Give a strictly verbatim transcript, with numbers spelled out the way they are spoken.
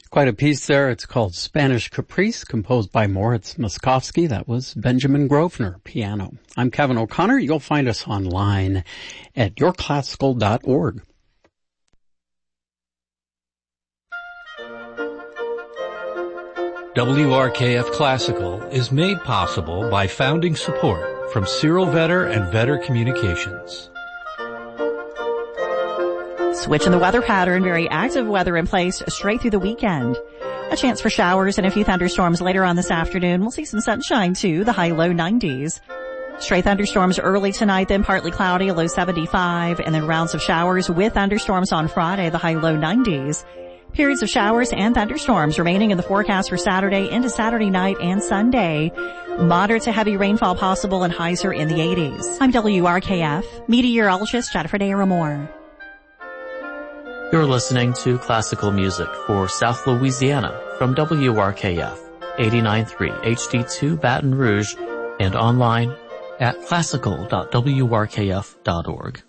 Quite a piece there. It's called Spanish Caprice, composed by Moritz Moskowski. That was Benjamin Grosvenor, piano. I'm Kevin O'Connor. You'll find us online at your classical dot org. W R K F Classical is made possible by founding support from Cyril Vetter and Vetter Communications. Switching the weather pattern, very active weather in place straight through the weekend. A chance for showers and a few thunderstorms later on this afternoon. We'll see some sunshine too, the high low nineties. Stray thunderstorms early tonight, then partly cloudy, a low seventy-five, and then rounds of showers with thunderstorms on Friday, the high low nineties. Periods of showers and thunderstorms remaining in the forecast for Saturday into Saturday night and Sunday. Moderate to heavy rainfall possible and highs are in the eighties. I'm W R K F meteorologist Jennifer Daramore. You're listening to classical music for South Louisiana from W R K F eighty-nine point three H D two Baton Rouge and online at classical dot w r k f dot org.